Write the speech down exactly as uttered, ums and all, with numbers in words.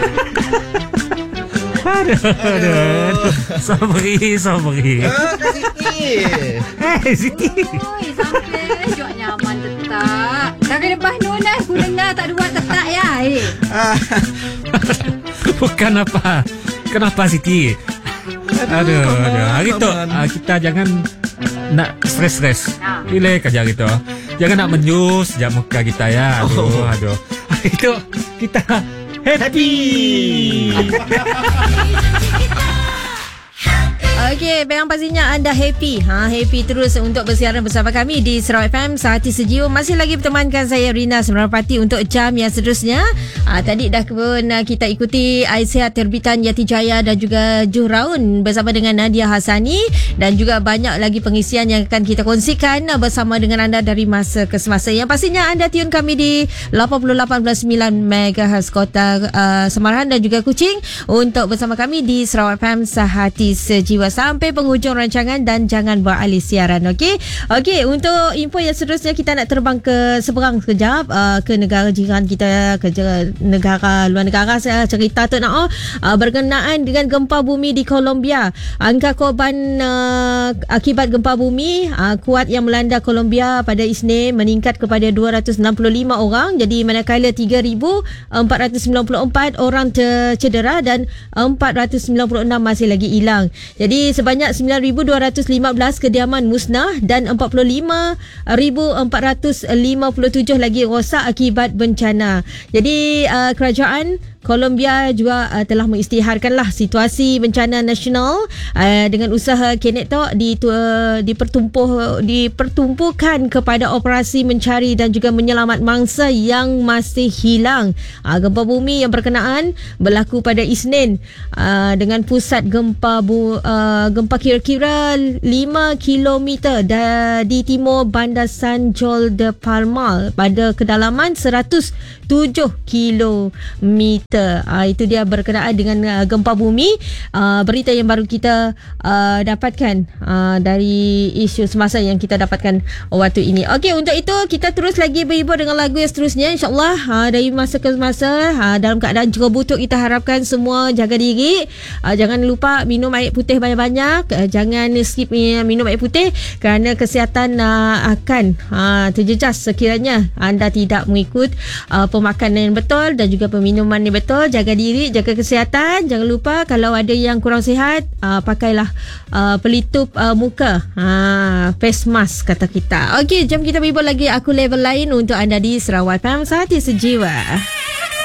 Aduh, aduh, aduh. Sorry, sorry. Ah, Kak Siti. Eh, Siti. Oi, sampai jual nyaman tetap. Dari lepas nun eh, aku dengar tak ada buat tetap ya. Eh. Ah, Bukan apa. Kenapa Siti? Aduh, aduh. Hari tu ah, kita jangan nak stres-stres. Ah. Relax aja gitu. Jangan nak menjus sejak muka kita ya. Aduh, aduh. Hari tu kita happy. Okey, yang pastinya anda happy. Ha, happy terus untuk bersiaran bersama kami di Sarawak F M Sehati Sejiwa. Masih lagi bertemankan saya Rina Semerapati untuk jam yang seterusnya. Ha, tadi dah pun kita ikuti Aisyah terbitan Yati Jaya dan juga Juhraun bersama dengan Nadia Hasani, dan juga banyak lagi pengisian yang akan kita kongsikan bersama dengan anda dari masa ke semasa. Yang pastinya anda tune kami di lapan puluh lapan perpuluhan sembilan megahertz Kota uh, Semarahan dan juga Kuching untuk bersama kami di Sarawak F M Sehati Sejiwa sampai penghujung rancangan, dan jangan beralih siaran. Okey. Okey, untuk info yang seterusnya kita nak terbang ke seberang sekejap uh, ke negara jiran kita, ke negara luar negara. Saya cerita tu nak oh, uh, berkenaan dengan gempa bumi di Colombia. Angka korban uh, akibat gempa bumi uh, kuat yang melanda Colombia pada Isnin meningkat kepada dua ratus enam puluh lima orang. Jadi manakala tiga ribu empat ratus sembilan puluh empat orang tercedera dan empat ratus sembilan puluh enam masih lagi hilang. Jadi sebanyak sembilan ribu dua ratus lima belas kediaman musnah dan empat puluh lima ribu empat ratus lima puluh tujuh lagi rosak akibat bencana. Jadi uh, kerajaan Colombia juga uh, telah mengisytiharkanlah situasi bencana nasional uh, dengan usaha Kenetok di uh, dipertumpuh dipertumpukan kepada operasi mencari dan juga menyelamat mangsa yang masih hilang. Uh, gempa bumi yang berkenaan berlaku pada Isnin uh, dengan pusat gempa bu, uh, gempa kira-kira lima kilometer da, di timur bandar San Jol de Palma pada kedalaman seratus tujuh kilometer. Uh, itu dia berkenaan dengan uh, gempa bumi. Uh, berita yang baru kita uh, dapatkan uh, dari isu semasa yang kita dapatkan waktu ini. Okey, untuk itu kita terus lagi berhibur dengan lagu yang seterusnya, insyaAllah. Uh, dari masa ke masa uh, dalam keadaan juga butuh, kita harapkan semua jaga diri. Uh, jangan lupa minum air putih banyak-banyak. Uh, jangan skip minum air putih kerana kesihatan uh, akan uh, terjejas sekiranya anda tidak mengikut uh, pemakanan yang betul dan juga peminuman yang betul. Jaga diri, jaga kesihatan. Jangan lupa kalau ada yang kurang sihat, uh, pakailah uh, pelitup uh, muka, uh, face mask kata kita. Okey, jom kita berhibur lagi Aku Level Lain untuk anda di Sarawak F M Sehati Sejiwa.